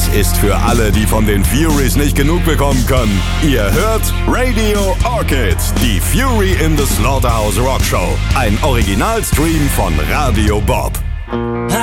ist für alle, die von den Furies nicht genug bekommen können. Ihr hört Radio Orchid, die Fury in the Slaughterhouse Rock Show. Ein Originalstream von Radio Bob.